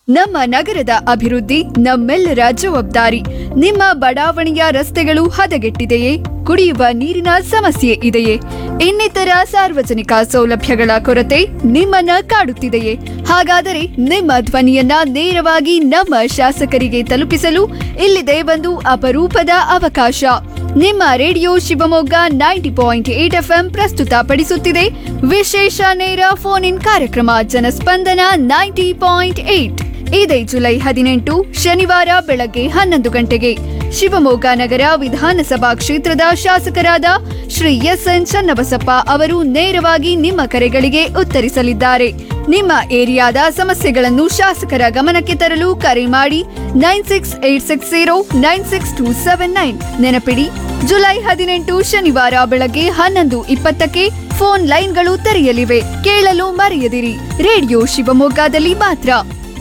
ನಮ್ಮ ನಗರದ ಅಭಿವೃದ್ಧಿ ನಮ್ಮೆಲ್ಲರ ಜವಾಬ್ದಾರಿ. ನಿಮ್ಮ ಬಡಾವಣೆಯ ರಸ್ತೆಗಳು ಹದಗೆಟ್ಟಿದೆಯೇ? ಕುಡಿಯುವ ನೀರಿನ ಸಮಸ್ಯೆ ಇದೆಯೇ? ಇನ್ನಿತರ ಸಾರ್ವಜನಿಕ ಸೌಲಭ್ಯಗಳ ಕೊರತೆ ನಿಮ್ಮನ್ನ ಕಾಡುತ್ತಿದೆಯೇ? ಹಾಗಾದರೆ ನಿಮ್ಮ ಧ್ವನಿಯನ್ನ ನೇರವಾಗಿ ನಮ್ಮ ಶಾಸಕರಿಗೆ ತಲುಪಿಸಲು ಇಲ್ಲಿದೆ ಒಂದು ಅಪರೂಪದ ಅವಕಾಶ. ನಿಮ್ಮ ರೇಡಿಯೋ ಶಿವಮೊಗ್ಗ 90.8 FM ಪ್ರಸ್ತುತಪಡಿಸುತ್ತಿದೆ ವಿಶೇಷ ನೇರ ಫೋನ್ ಇನ್ ಕಾರ್ಯಕ್ರಮ ಜನಸ್ಪಂದನ 90.8. ಇದೇ ಜುಲೈ 18 ಶನಿವಾರ ಬೆಳಗ್ಗೆ 11 ಗಂಟೆಗೆ ಶಿವಮೊಗ್ಗ ನಗರ ವಿಧಾನಸಭಾ ಕ್ಷೇತ್ರದ ಶಾಸಕರಾದ ಶ್ರೀ ಎಸ್.ಎನ್. ಚನ್ನಬಸಪ್ಪ ಅವರು ನೇರವಾಗಿ ನಿಮ್ಮ ಕರೆಗಳಿಗೆ ಉತ್ತರಿಸಲಿದ್ದಾರೆ. ನಿಮ್ಮ ಏರಿಯಾದ ಸಮಸ್ಯೆಗಳನ್ನು ಶಾಸಕರ ಗಮನಕ್ಕೆ ತರಲು ಕರೆ ಮಾಡಿ 9686096279. ನೆನಪಿಡಿ, ಜುಲೈ 18 ಶನಿವಾರ ಬೆಳಗ್ಗೆ 11:20ಕ್ಕೆ ಫೋನ್ ಲೈನ್ಗಳು ತೆರೆಯಲಿವೆ. ಕೇಳಲು ಮರೆಯದಿರಿ. ರೇಡಿಯೋ ಶಿವಮೊಗ್ಗದಲ್ಲಿ ಮಾತ್ರ.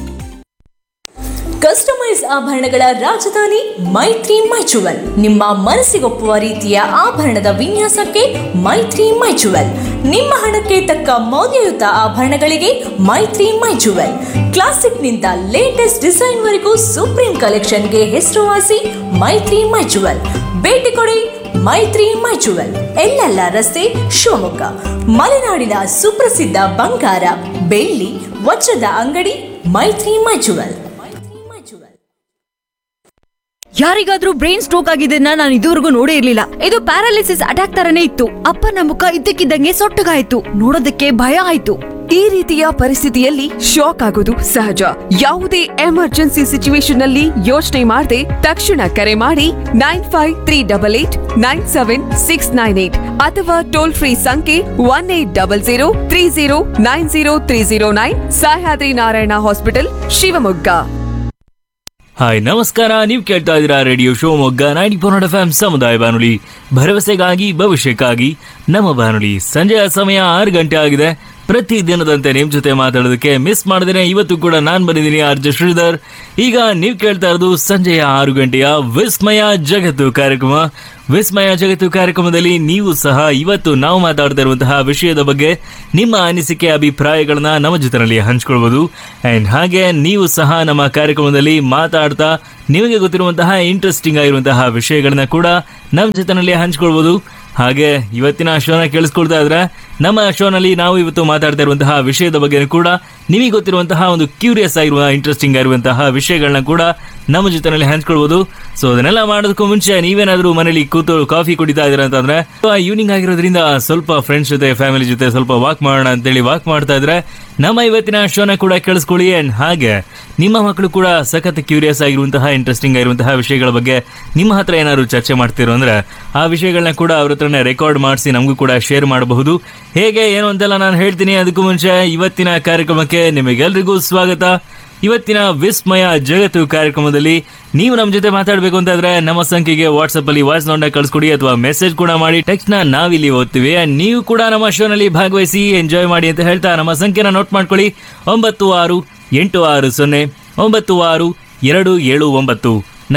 ಕಸ್ಟಮೈಸ್ ಆಭರಣಗಳ ರಾಜಧಾನಿ ಮೈತ್ರಿ ಮೈಚುವಲ್. ನಿಮ್ಮ ಮನಸ್ಸಿಗೊಪ್ಪುವ ರೀತಿಯ ಆಭರಣದ ವಿನ್ಯಾಸಕ್ಕೆ ಮೈತ್ರಿ ಮೈಚುವಲ್. ನಿಮ್ಮ ಹಣಕ್ಕೆ ತಕ್ಕ ಮೌಲ್ಯಯುತ ಆಭರಣಗಳಿಗೆ ಮೈತ್ರಿ ಮೈಚುವಲ್. ಕ್ಲಾಸಿಕ್ನಿಂದ ಲೇಟೆಸ್ಟ್ ಡಿಸೈನ್ ವರೆಗೂ ಸುಪ್ರೀಂ ಕಲೆಕ್ಷನ್ಗೆ ಹೆಸರುವಾಸಿ ಮೈತ್ರಿ ಮೈಚುವಲ್. ಭೇಟಿ ಕೊಡಿ ಮೈತ್ರಿ ಮೈಚುವಲ್, ಎಲ್ಲೆಲ್ಲ ರಸ್ತೆ, ಶಿವಮೊಗ್ಗ. ಮಲೆನಾಡಿನ ಸುಪ್ರಸಿದ್ಧ ಬಂಗಾರ, ಬೆಳ್ಳಿ, ವಜ್ರದ ಅಂಗಡಿ ಮೈತ್ರಿ ಮೈಚುವಲ್. ಯಾರಿಗಾದ್ರೂ ಬ್ರೈನ್ ಸ್ಟ್ರೋಕ್ ಆಗಿದ್ದನ್ನ ನಾನು ಇದುವರೆಗೂ ನೋಡೇ ಇರ್ಲಿಲ್ಲ. ಇದು ಪ್ಯಾರಾಲಿಸಿಸ್ ಅಟ್ಯಾಕ್ ತರನೇ ಇತ್ತು. ಅಪ್ಪನ ಮುಖ ಇದ್ದಕ್ಕಿದ್ದಂಗೆ ಸೊಟ್ಟಗಾಯ್ತು. ನೋಡೋದಕ್ಕೆ ಭಯ ಆಯ್ತು. ಈ ರೀತಿಯ ಪರಿಸ್ಥಿತಿಯಲ್ಲಿ ಶಾಕ್ ಆಗೋದು ಸಹಜ. ಯಾವುದೇ ಎಮರ್ಜೆನ್ಸಿ ಸಿಚುವೇಶನ್ ನಲ್ಲಿ ಯೋಚನೆ ಮಾಡದೆ ತಕ್ಷಣ ಕರೆ ಮಾಡಿ 9538897698 ಅಥವಾ ಟೋಲ್ ಫ್ರೀ ಸಂಖ್ಯೆ 180030903009. ಸಹ್ಯಾದ್ರಿ ನಾರಾಯಣ ಹಾಸ್ಪಿಟಲ್, ಶಿವಮೊಗ್ಗ. ಹಾಯ್, ನಮಸ್ಕಾರ. ನೀವು ಕೇಳ್ತಾ ಇದ್ದೀರಾ ರೇಡಿಯೋ ಶಿವಮೊಗ್ಗ 90.8 FM ಸಮುದಾಯ ಬಾನುಲಿ, ಭರವಸೆಗಾಗಿ ಭವಿಷ್ಯಕ್ಕಾಗಿ ನಮ್ಮ ಬಾನುಲಿ. ಸಂಜೆಯ ಸಮಯ 6 ಗಂಟೆ ಆಗಿದೆ. ಪ್ರತಿ ದಿನದಂತೆ ನಿಮ್ ಜೊತೆ ಮಾತಾಡೋದಕ್ಕೆ ಮಿಸ್ ಮಾಡಿದ್ರೆ ಇವತ್ತು ಕೂಡ ನಾನು ಬಂದಿದ್ದೀನಿ ಆರ್ಜೆ ಶ್ರೀಧರ್. ಈಗ ನೀವು ಕೇಳ್ತಾ ಇರೋದು ಸಂಜೆಯ 6 ಗಂಟೆಯ ವಿಸ್ಮಯ ಜಗತ್ತು ಕಾರ್ಯಕ್ರಮ. ವಿಸ್ಮಯ ಜಗತ್ತು ಕಾರ್ಯಕ್ರಮದಲ್ಲಿ ನೀವು ಸಹ ಇವತ್ತು ನಾವು ಮಾತಾಡ್ತಾ ಇರುವಂತಹ ವಿಷಯದ ಬಗ್ಗೆ ನಿಮ್ಮ ಅನಿಸಿಕೆ ಅಭಿಪ್ರಾಯಗಳನ್ನ ನಮ್ಮ ಜೊತೆಯಲ್ಲಿ ಹಂಚ್ಕೊಳ್ಬಹುದು. ಅಂಡ್ ಹಾಗೆ ನೀವು ಸಹ ನಮ್ಮ ಕಾರ್ಯಕ್ರಮದಲ್ಲಿ ಮಾತಾಡ್ತಾ ನಿಮಗೆ ಗೊತ್ತಿರುವಂತಹ ಇಂಟ್ರೆಸ್ಟಿಂಗ್ ಆಗಿರುವಂತಹ ವಿಷಯಗಳನ್ನ ಕೂಡ ನಮ್ಮ ಜೊತೆಯಲ್ಲಿ ಹಂಚ್ಕೊಳ್ಬಹುದು. ಹಾಗೆ ಇವತ್ತಿನ ಶೋನ ಕೇಳಿಸ್ಕೊಳ್ತಾ ಇದ್ರೆ ನಮ್ಮ ಶೋನಲ್ಲಿ ನಾವು ಇವತ್ತು ಮಾತಾಡ್ತಾ ಇರುವಂತಹ ವಿಷಯದ ಬಗ್ಗೆ ಕೂಡ ನಿಮಗೆ ಗೊತ್ತಿರುವಂತಹ ಒಂದು ಕ್ಯೂರಿಯಸ್ ಆಗಿರುವ ಇಂಟ್ರೆಸ್ಟಿಂಗ್ ಆಗಿರುವಂತಹ ವಿಷಯಗಳನ್ನ ಕೂಡ ನಮ್ಮ ಜೊತೆನಲ್ಲಿ ಹಂಚ್ಕೊಳ್ಬಹುದು. ಸೊ ಅದನ್ನೆಲ್ಲ ಮಾಡೋದಕ್ಕೂ ಮುಂಚೆ ನೀವೇನಾದ್ರೂ ಮನೇಲಿ ಕೂತು ಕಾಫಿ ಕುಡಿತಾ ಇದ್ದೀರಾ ಅಂತಂದ್ರೆ, ಈವ್ನಿಂಗ್ ಆಗಿರೋದ್ರಿಂದ ಸ್ವಲ್ಪ ಫ್ರೆಂಡ್ಸ್ ಜೊತೆ ಫ್ಯಾಮಿಲಿ ಜೊತೆ ಸ್ವಲ್ಪ ವಾಕ್ ಮಾಡೋಣ ಅಂತೇಳಿ ವಾಕ್ ಮಾಡ್ತಾ ಇದ್ರೆ ನಮ್ಮ ಇವತ್ತಿನ ಶೋನ ಕೂಡ ಕೇಳಿಸ್ಕೊಳ್ಳಿ. ಅಂಡ್ ಹಾಗೆ ನಿಮ್ಮ ಮಕ್ಕಳು ಕೂಡ ಸಖತ್ ಕ್ಯೂರಿಯಸ್ ಆಗಿರುವಂತಹ ಇಂಟ್ರೆಸ್ಟಿಂಗ್ ಆಗಿರುವಂತಹ ವಿಷಯಗಳ ಬಗ್ಗೆ ನಿಮ್ಮ ಹತ್ರ ಏನಾದ್ರು ಚರ್ಚೆ ಮಾಡ್ತಿರೋ ಅಂದ್ರೆ ಆ ವಿಷಯಗಳನ್ನ ಕೂಡ ಅವ್ರ ಹತ್ರನೇ ರೆಕಾರ್ಡ್ ಮಾಡಿಸಿ ನಮಗೂ ಕೂಡ ಶೇರ್ ಮಾಡಬಹುದು. ಹೇಗೆ ಏನು ಅಂತೆಲ್ಲ ನಾನು ಹೇಳ್ತೀನಿ. ಅದಕ್ಕೂ ಮುಂಚೆ ಇವತ್ತಿನ ಕಾರ್ಯಕ್ರಮಕ್ಕೆ ನಿಮಗೆಲ್ರಿಗೂ ಸ್ವಾಗತ. ಇವತ್ತಿನ ವಿಸ್ಮಯ ಜಗತ್ತು ಕಾರ್ಯಕ್ರಮದಲ್ಲಿ ನೀವು ನಮ್ಮ ಜೊತೆ ಮಾತಾಡಬೇಕು ಅಂತಾದ್ರೆ ನಮ್ಮ ಸಂಖ್ಯೆಗೆ ವಾಟ್ಸ್ಆಪ್ ಅಲ್ಲಿ ವಾಯ್ಸ್ ನೋಟ್ನ ಕಳಿಸ್ಕೊಡಿ ಅಥವಾ ಮೆಸೇಜ್ ಕೂಡ ಮಾಡಿ. ಟೆಕ್ಸ್ಟ್ ನ ನಾವಿಲ್ಲಿ ಓದ್ತೀವಿ. ನೀವು ಕೂಡ ನಮ್ಮ ಶೋನಲ್ಲಿ ಭಾಗವಹಿಸಿ ಎಂಜಾಯ್ ಮಾಡಿ ಅಂತ ಹೇಳ್ತಾ ನಮ್ಮ ಸಂಖ್ಯೆನ ನೋಟ್ ಮಾಡ್ಕೊಳ್ಳಿ. 9686296279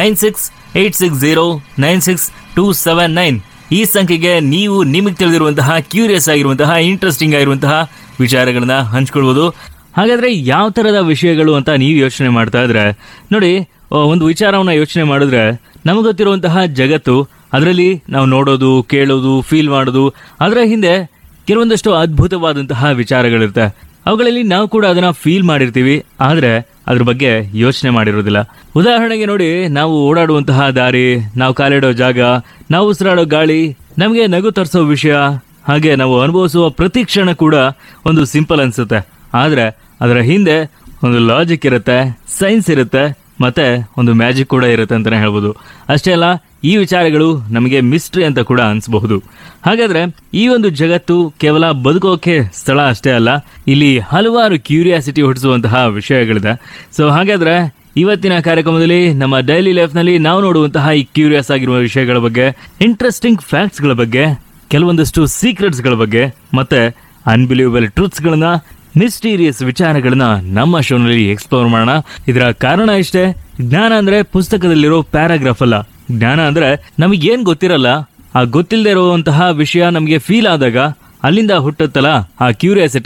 9686096279. ಈ ಸಂಖ್ಯೆಗೆ ನೀವು ನಿಮಗೆ ತಿಳಿದಿರುವಂತಹ ಕ್ಯೂರಿಯಸ್ ಆಗಿರುವಂತಹ ಇಂಟ್ರೆಸ್ಟಿಂಗ್ ಆಗಿರುವಂತಹ ವಿಚಾರಗಳನ್ನ ಹಂಚ್ಕೊಳ್ಬಹುದು. ಹಾಗಾದ್ರೆ ಯಾವ ತರದ ವಿಷಯಗಳು ಅಂತ ನೀವು ಯೋಚನೆ ಮಾಡ್ತಾ ಇದ್ರೆ ನೋಡಿ, ಒಂದು ವಿಚಾರವನ್ನ ಯೋಚನೆ ಮಾಡಿದ್ರೆ ನಮಗೆ ಗೊತ್ತಿರುವಂತಹ ಜಗತ್ತು, ಅದರಲ್ಲಿ ನಾವು ನೋಡೋದು, ಕೇಳೋದು, ಫೀಲ್ ಮಾಡೋದು, ಅದರ ಹಿಂದೆ ಕೆಲವೊಂದಷ್ಟು ಅದ್ಭುತವಾದಂತಹ ವಿಚಾರಗಳಿರುತ್ತೆ. ಅವುಗಳಲ್ಲಿ ನಾವು ಕೂಡ ಅದನ್ನ ಫೀಲ್ ಮಾಡಿರ್ತೀವಿ, ಆದ್ರೆ ಅದ್ರ ಬಗ್ಗೆ ಯೋಚನೆ ಮಾಡಿರೋದಿಲ್ಲ. ಉದಾಹರಣೆಗೆ ನೋಡಿ, ನಾವು ಓಡಾಡುವಂತಹ ದಾರಿ, ನಾವು ಕಾಲಿಡೋ ಜಾಗ, ನಾವು ಉಸಿರಾಡೋ ಗಾಳಿ, ನಮಗೆ ನಗು ತರಿಸೋ ವಿಷಯ, ಹಾಗೆ ನಾವು ಅನುಭವಿಸುವ ಪ್ರತಿ ಕ್ಷಣ ಕೂಡ ಒಂದು ಸಿಂಪಲ್ ಅನ್ಸುತ್ತೆ. ಆದ್ರೆ ಅದರ ಹಿಂದೆ ಒಂದು ಲಾಜಿಕ್ ಇರುತ್ತೆ, ಸೈನ್ಸ್ ಇರುತ್ತೆ, ಮತ್ತೆ ಒಂದು ಮ್ಯಾಜಿಕ್ ಕೂಡ ಇರುತ್ತೆ ಅಂತಾನೆ ಹೇಳ್ಬೋದು. ಅಷ್ಟೇ ಅಲ್ಲ, ಈ ವಿಚಾರಗಳು ನಮಗೆ ಮಿಸ್ಟ್ರಿ ಅಂತ ಕೂಡ ಅನ್ಸಬಹುದು. ಹಾಗಾದ್ರೆ ಈ ಒಂದು ಜಗತ್ತು ಕೇವಲ ಬದುಕೋಕೆ ಸ್ಥಳ ಅಷ್ಟೇ ಅಲ್ಲ, ಇಲ್ಲಿ ಹಲವಾರು ಕ್ಯೂರಿಯಾಸಿಟಿ ಹುಟ್ಟಿಸುವಂತಹ ವಿಷಯಗಳಿದೆ. ಸೊ ಹಾಗಾದ್ರೆ ಇವತ್ತಿನ ಕಾರ್ಯಕ್ರಮದಲ್ಲಿ ನಮ್ಮ ಡೈಲಿ ಲೈಫ್ ನಲ್ಲಿ ನಾವು ನೋಡುವಂತಹ ಈ ಕ್ಯೂರಿಯಸ್ ಆಗಿರುವ ವಿಷಯಗಳ ಬಗ್ಗೆ, ಇಂಟ್ರೆಸ್ಟಿಂಗ್ ಫ್ಯಾಕ್ಟ್ಸ್ ಗಳ ಬಗ್ಗೆ, ಕೆಲವೊಂದಷ್ಟು ಸೀಕ್ರೆಟ್ಸ್ ಗಳ ಬಗ್ಗೆ, ಮತ್ತೆ ಅನ್ಬಿಲೀವಬಲ್ ಟ್ರೂತ್ಸ್ ಗಳನ್ನ, ಮಿಸ್ಟೀರಿಯಸ್ ವಿಚಾರಗಳನ್ನ ನಮ್ಮ ಶೋನಲ್ಲಿ ಎಕ್ಸ್ಪ್ಲೋರ್ ಮಾಡೋಣ. ಇದರ ಕಾರಣ ಇಷ್ಟೇ, ಜ್ಞಾನ ಅಂದ್ರೆ ಪುಸ್ತಕದಲ್ಲಿರೋ ಪ್ಯಾರಾಗ್ರಾಫ್ ಅಲ್ಲ. ಜ್ಞಾನ ಅಂದ್ರೆ ನಮಗೇನ್ ಗೊತ್ತಿರಲ್ಲ, ಆ ಗೊತ್ತಿಲ್ಲದೆ ಇರುವಂತಹ ವಿಷಯ ನಮಗೆ ಫೀಲ್ ಆದಾಗ ಅಲ್ಲಿಂದ ಹುಟ್ಟುತ್ತಲ್ಲ ಆ ಕ್ಯೂರಿಯಾಸಿಟಿ,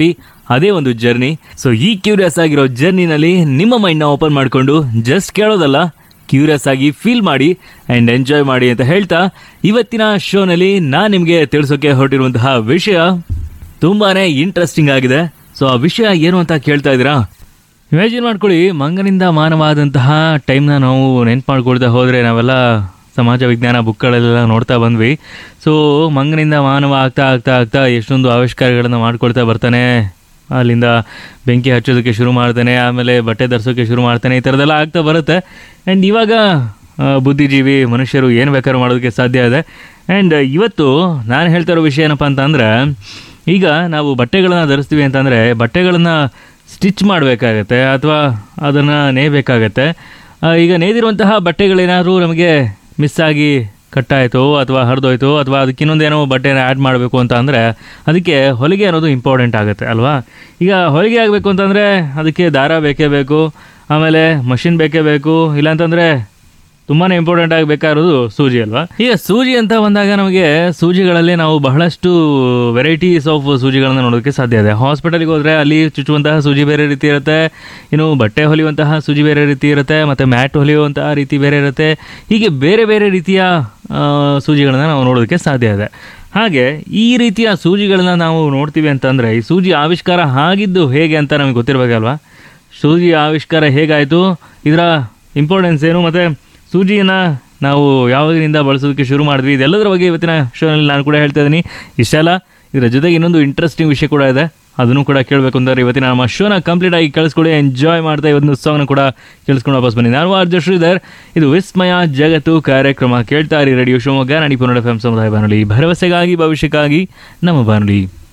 ಅದೇ ಒಂದು ಜರ್ನಿ. ಸೊ ಈ ಕ್ಯೂರಿಯಸ್ ಆಗಿರೋ ಜರ್ನಿನಲ್ಲಿ ನಿಮ್ಮ ಮೈಂಡ್ನ ಓಪನ್ ಮಾಡಿಕೊಂಡು ಜಸ್ಟ್ ಕೇಳೋದಲ್ಲ, ಕ್ಯೂರಿಯಸ್ ಆಗಿ ಫೀಲ್ ಮಾಡಿ ಆ್ಯಂಡ್ ಎಂಜಾಯ್ ಮಾಡಿ ಅಂತ ಹೇಳ್ತಾ ಇವತ್ತಿನ ಶೋನಲ್ಲಿ ನಾನು ನಿಮಗೆ ತಿಳಿಸೋಕೆ ಹೊರಟಿರುವಂತಹ ವಿಷಯ ತುಂಬಾ ಇಂಟ್ರೆಸ್ಟಿಂಗ್ ಆಗಿದೆ. ಸೊ ಆ ವಿಷಯ ಏನು ಅಂತ ಕೇಳ್ತಾ ಇದ್ದೀರಾ? ಇಮ್ಯಾಜಿನ್ ಮಾಡ್ಕೊಳ್ಳಿ, ಮಂಗನಿಂದ ಮಾನವಾದಂತಹ ಟೈಮ್ನ ನಾವು ನೆನ್ಪು ಮಾಡ್ಕೊಳ್ತಾ ಹೋದರೆ ನಾವೆಲ್ಲ ಸಮಾಜ ವಿಜ್ಞಾನ ಬುಕ್ಗಳೆಲ್ಲ ನೋಡ್ತಾ ಬಂದ್ವಿ. ಸೊ ಮಂಗನಿಂದ ಮಾನವ ಆಗ್ತಾ ಆಗ್ತಾ ಆಗ್ತಾ ಎಷ್ಟೊಂದು ಆವಿಷ್ಕಾರಗಳನ್ನು ಮಾಡ್ಕೊಳ್ತಾ ಬರ್ತಾನೆ. ಅಲ್ಲಿಂದ ಬೆಂಕಿ ಹಚ್ಚೋದಕ್ಕೆ ಶುರು ಮಾಡ್ತಾನೆ, ಆಮೇಲೆ ಬಟ್ಟೆ ಧರಿಸೋಕ್ಕೆ ಶುರು ಮಾಡ್ತಾನೆ, ಈ ಥರದ್ದೆಲ್ಲ ಆಗ್ತಾ ಬರುತ್ತೆ. ಆ್ಯಂಡ್ ಇವಾಗ ಬುದ್ಧಿಜೀವಿ ಮನುಷ್ಯರು ಏನು ಬೇಕಾದ್ರೂ ಮಾಡೋದಕ್ಕೆ ಸಾಧ್ಯ ಇದೆ. ಆ್ಯಂಡ್ ಇವತ್ತು ನಾನು ಹೇಳ್ತಾ ಇರೋ ವಿಷಯ ಏನಪ್ಪ ಅಂತಂದರೆ, ಈಗ ನಾವು ಬಟ್ಟೆಗಳನ್ನು ಧರಿಸ್ತೀವಿ ಅಂತಂದರೆ ಬಟ್ಟೆಗಳನ್ನು ಸ್ಟಿಚ್ ಮಾಡಬೇಕಾಗತ್ತೆ ಅಥವಾ ಅದನ್ನು ನೇಯಬೇಕಾಗತ್ತೆ. ಈಗ ನೇದಿರುವಂತಹ ಬಟ್ಟೆಗಳೇನಾದರೂ ನಮಗೆ ಮಿಸ್ ಆಗಿ ಕಟ್ಟಾಯಿತು ಅಥವಾ ಹರಿದೋಯ್ತು ಅಥವಾ ಅದಕ್ಕೆ ಇನ್ನೊಂದೇನೋ ಬಟ್ಟೆನ ಆ್ಯಡ್ ಮಾಡಬೇಕು ಅಂತ ಅಂದರೆ ಅದಕ್ಕೆ ಹೊಲಿಗೆ ಅನ್ನೋದು ಇಂಪಾರ್ಟೆಂಟ್ ಆಗುತ್ತೆ ಅಲ್ವಾ. ಈಗ ಹೊಲಿಗೆ ಆಗಬೇಕು ಅಂತಂದರೆ ಅದಕ್ಕೆ ದಾರ ಬೇಕೇ ಬೇಕು, ಆಮೇಲೆ ಮಷಿನ್ ಬೇಕೇ ಬೇಕು, ಇಲ್ಲಾಂತಂದರೆ ತುಂಬಾ ಇಂಪಾರ್ಟೆಂಟ್ ಆಗಿ ಬೇಕಾಗಿರೋದು ಸೂಜಿ ಅಲ್ವಾ. ಈಗ ಸೂಜಿ ಅಂತ ಬಂದಾಗ ನಮಗೆ ಸೂಜಿಗಳಲ್ಲಿ ನಾವು ಬಹಳಷ್ಟು ವೆರೈಟೀಸ್ ಆಫ್ ಸೂಜಿಗಳನ್ನು ನೋಡೋದಕ್ಕೆ ಸಾಧ್ಯ ಇದೆ. ಹಾಸ್ಪಿಟಲ್ಗೆ ಹೋದರೆ ಅಲ್ಲಿ ಚುಚ್ಚುವಂತಹ ಸೂಜಿ ಬೇರೆ ರೀತಿ ಇರುತ್ತೆ, ಇನ್ನು ಬಟ್ಟೆ ಹೊಲಿಯುವಂತಹ ಸೂಜಿ ಬೇರೆ ರೀತಿ ಇರುತ್ತೆ, ಮತ್ತು ಮ್ಯಾಟ್ ಹೊಲಿಯುವಂತಹ ರೀತಿ ಬೇರೆ ಇರುತ್ತೆ. ಹೀಗೆ ಬೇರೆ ಬೇರೆ ರೀತಿಯ ಸೂಜಿಗಳನ್ನು ನಾವು ನೋಡೋದಕ್ಕೆ ಸಾಧ್ಯ ಇದೆ. ಹಾಗೆ ಈ ರೀತಿಯ ಸೂಜಿಗಳನ್ನ ನಾವು ನೋಡ್ತೀವಿ ಅಂತಂದರೆ ಈ ಸೂಜಿ ಆವಿಷ್ಕಾರ ಆಗಿದ್ದು ಹೇಗೆ ಅಂತ ನಮಗೆ ಗೊತ್ತಿರಬೇಕಲ್ವಾ. ಸೂಜಿ ಆವಿಷ್ಕಾರ ಹೇಗಾಯಿತು, ಇದರ ಇಂಪಾರ್ಟೆನ್ಸ್ ಏನು, ಮತ್ತು ಸೂಜಿಯನ್ನು ನಾವು ಯಾವಾಗಿನಿಂದ ಬಳಸೋದಕ್ಕೆ ಶುರು ಮಾಡಿದ್ವಿ, ಇದೆಲ್ಲದರ ಬಗ್ಗೆ ಇವತ್ತಿನ ಶೋನಲ್ಲಿ ನಾನು ಕೂಡ ಹೇಳ್ತಾ ಇದ್ದೀನಿ. ಇಷ್ಟೆಲ್ಲ ಇದರ ಜೊತೆಗೆ ಇನ್ನೊಂದು ಇಂಟ್ರೆಸ್ಟಿಂಗ್ ವಿಷಯ ಕೂಡ ಇದೆ, ಅದನ್ನು ಕೂಡ ಕೇಳಬೇಕು ಅಂತಂದರೆ ಇವತ್ತಿನ ನಮ್ಮ ಶೋನ ಕಂಪ್ಲೀಟ್ ಆಗಿ ಕೇಳಿಸ್ಕೊಳ್ಳಿ, ಎಂಜಾಯ್ ಮಾಡ್ತಾ ಇವತ್ತು ಸಾಂಗ್ನ ಕೂಡ ಕೇಳಿಸ್ಕೊಂಡು ವಾಪಸ್ ಬನ್ನಿ. ನಾನು ಆರ್ಜೆ ಶ್ರೀಧರ್, ಇದು ವಿಸ್ಮಯ ಜಗತ್ತು ಕಾರ್ಯಕ್ರಮ. ಕೇಳ್ತಾ ಇರಿ ರೇಡಿಯೋ ಶಿವಮೊಗ್ಗ 90.4 FM ಸಮುದಾಯ ಬಾನುಲಿ, ಭರವಸೆಗಾಗಿ ಭವಿಷ್ಯಕ್ಕಾಗಿ ನಮ್ಮ ಬಾನುಲಿ.